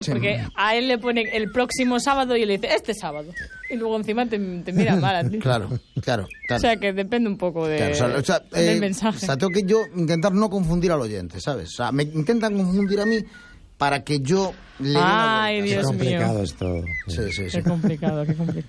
Porque a él le ponen el próximo sábado y él dice, este sábado. Y luego encima te mira mal a ti. Claro. O sea, que depende un poco del mensaje. O sea, tengo que yo intentar no confundir al oyente, ¿sabes? O sea, me intentan confundir a mí para que yo le dé una vuelta. Dios Qué complicado mío. es todo. Sí. Qué complicado.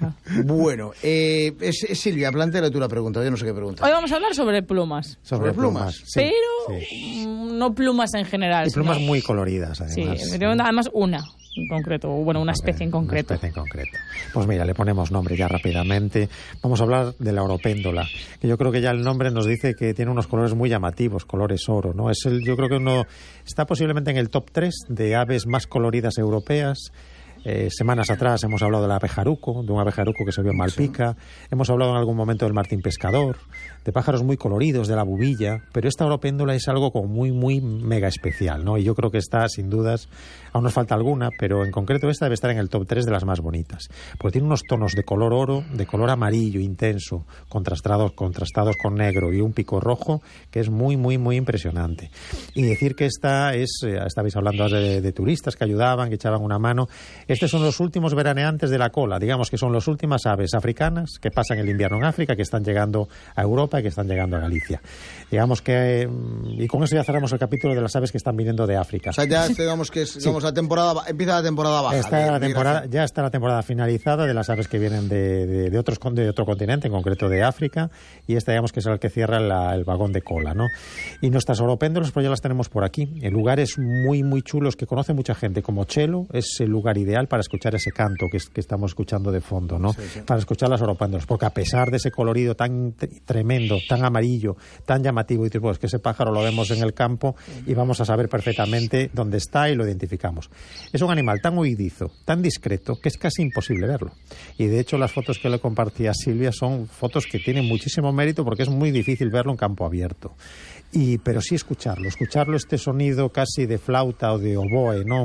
Bueno, Silvia, plantea tú la pregunta. Yo no sé qué pregunta. Hoy vamos a hablar sobre plumas. Sobre plumas. Sí, Pero sí. no plumas en general. Y plumas sino- muy coloridas, además. Sí, además una en concreto, bueno, una especie en concreto. Una especie en concreto. Pues mira, le ponemos nombre ya rápidamente. Vamos a hablar de la oropéndola, que yo creo que ya el nombre nos dice que tiene unos colores muy llamativos, colores oro, ¿no? Yo creo que está posiblemente en el top 3 de aves más coloridas europeas. Semanas atrás hemos hablado del abejaruco, de un abejaruco que se vio en Malpica. Hemos hablado en algún momento del martín pescador, de pájaros muy coloridos, de la bubilla, pero esta oropéndola es algo como muy, muy mega especial, ¿no? Y yo creo que está, sin dudas, aún nos falta alguna, pero en concreto esta debe estar en el top 3 de las más bonitas, porque tiene unos tonos de color oro, de color amarillo intenso, contrastados con negro y un pico rojo, que es muy, muy, muy impresionante. Y decir que estabais hablando de turistas que ayudaban, que echaban una mano. Estos son los últimos veraneantes de la cola, digamos que son las últimas aves africanas que pasan el invierno en África, que están llegando a Europa y que están llegando a Galicia. Digamos que, y con eso ya cerramos el capítulo de las aves que están viniendo de África. O sea, ya digamos que la temporada, empieza la temporada baja. Ya está la temporada finalizada de las aves que vienen de otro continente, en concreto de África, y esta digamos que es el que cierra el vagón de cola, ¿no? Y nuestras oropéndolas pues ya las tenemos por aquí, en lugares muy, muy chulos que conoce mucha gente, como Chelo, es el lugar ideal para escuchar ese canto que estamos escuchando de fondo, ¿no? Sí. Para escuchar las oropéndolas, porque a pesar de ese colorido tan tremendo, tan amarillo, tan llamativo, y pues que ese pájaro lo vemos en el campo y vamos a saber perfectamente dónde está y lo identificamos. Es un animal tan huidizo, tan discreto, que es casi imposible verlo. Y de hecho las fotos que le compartía Silvia son fotos que tienen muchísimo mérito porque es muy difícil verlo en campo abierto. Pero sí escucharlo, este sonido casi de flauta o de oboe, ¿no?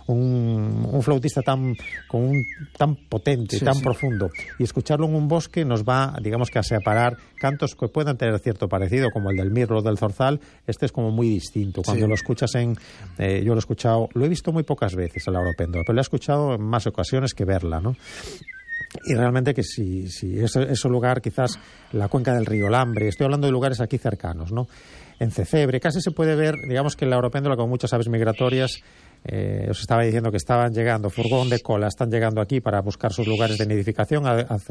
Un flautista tan potente, tan profundo. Y escucharlo en un bosque nos va, digamos que a separar cantos que puedan tener cierto parecido, como el del mirlo o del zorzal. Este es como muy distinto. Cuando lo escuchas yo lo he escuchado, lo he visto muy pocas veces a la oropéndola, pero lo he escuchado en más ocasiones que verla, ¿no? Y realmente que si ese lugar, quizás la cuenca del río Lambre, estoy hablando de lugares aquí cercanos, ¿no? En Cecebre, casi se puede ver, digamos que la oropéndola, como muchas aves migratorias, os estaba diciendo que estaban llegando, furgón de cola, están llegando aquí para buscar sus lugares de nidificación,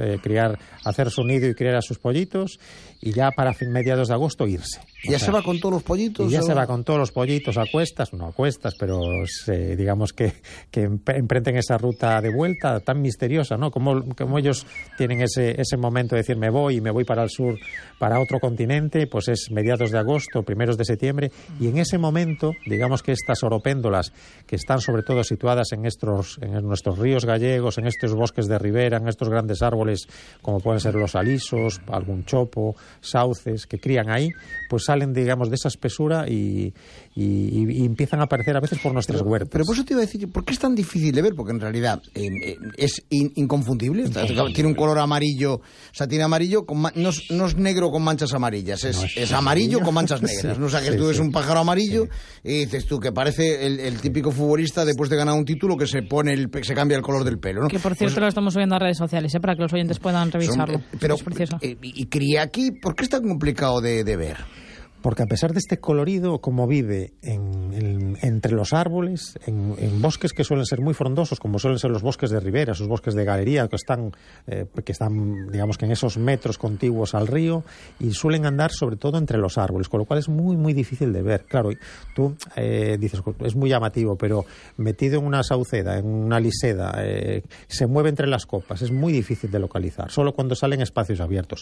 hacer su nido y criar a sus pollitos, y ya para mediados de agosto irse. ¿Ya se va con todos los pollitos? Y ya se va con todos los pollitos a cuestas, pero digamos que emprenden esa ruta de vuelta tan misteriosa, ¿no? Como ellos tienen ese momento de decir me voy para el sur, para otro continente, pues es mediados de agosto, primeros de septiembre, y en ese momento, digamos que estas oropéndolas, que están sobre todo situadas en nuestros ríos gallegos, en estos bosques de ribera, en estos grandes árboles como pueden ser los alisos, algún chopo, sauces, que crían ahí, pues salen, digamos, de esa espesura y empiezan a aparecer a veces por nuestras huertas. Pero por eso te iba a decir, ¿por qué es tan difícil de ver? Porque en realidad es inconfundible. Tiene un color amarillo, o sea, tiene amarillo, no es negro con manchas amarillas, es amarillo con manchas negras. Sí, ¿no? O sea, que tú ves un pájaro amarillo y dices tú que parece el típico futbolista después de ganar un título que se cambia el color del pelo, ¿no? Que por cierto lo estamos subiendo a redes sociales, para que los oyentes puedan revisarlo. Pero es precioso. Y cría aquí, ¿por qué es tan complicado de ver? Porque a pesar de este colorido, como vive entre los árboles, en bosques que suelen ser muy frondosos, como suelen ser los bosques de ribera, esos bosques de galería que están, digamos que en esos metros contiguos al río, y suelen andar sobre todo entre los árboles, con lo cual es muy, muy difícil de ver. Claro, tú dices, es muy llamativo, pero metido en una sauceda, en una liseda, se mueve entre las copas, es muy difícil de localizar, solo cuando salen espacios abiertos.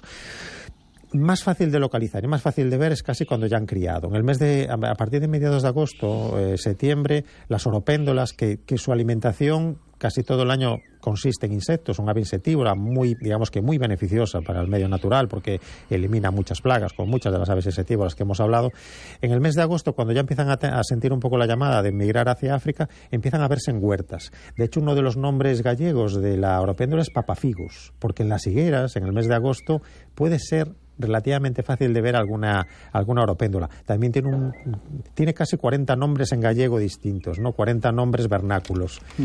Más fácil de localizar y más fácil de ver es casi cuando ya han criado. A partir de mediados de agosto, septiembre, las oropéndolas, que su alimentación casi todo el año consiste en insectos, un ave insectívora muy beneficiosa para el medio natural porque elimina muchas plagas, como muchas de las aves insectívoras que hemos hablado. En el mes de agosto, cuando ya empiezan a sentir un poco la llamada de migrar hacia África, empiezan a verse en huertas. De hecho, uno de los nombres gallegos de la oropéndola es papafigus, porque en las higueras, en el mes de agosto, puede ser relativamente fácil de ver alguna oropéndola. También tiene casi 40 nombres en gallego distintos, ¿no? 40 nombres vernáculos.